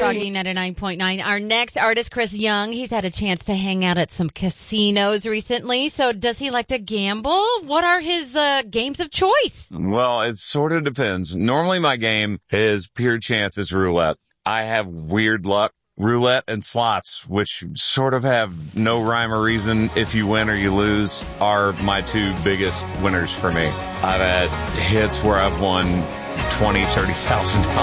Froggy 99.9. Our next artist, Chris Young, he's had a chance to hang out at some casinos recently. So does he like to gamble? What are his games of choice? Well, it sort of depends. Normally my game is pure chances roulette. I have weird luck. Roulette and slots, which sort of have no rhyme or reason. If you win or you lose, are my two biggest winners for me. I've had hits where I've won $20,000, $30,000.